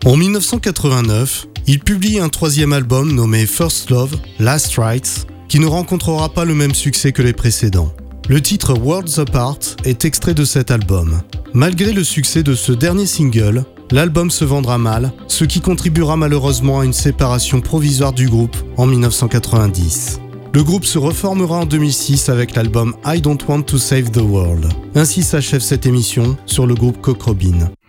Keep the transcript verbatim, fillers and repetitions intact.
En dix-neuf cent quatre-vingt-neuf, il publie un troisième album nommé First Love, Last Rites, qui ne rencontrera pas le même succès que les précédents. Le titre Worlds Apart est extrait de cet album. Malgré le succès de ce dernier single, l'album se vendra mal, ce qui contribuera malheureusement à une séparation provisoire du groupe en dix-neuf cent quatre-vingt-dix. Le groupe se reformera en deux mille six avec l'album I Don't Want to Save the World. Ainsi s'achève cette émission sur le groupe Coke Robin.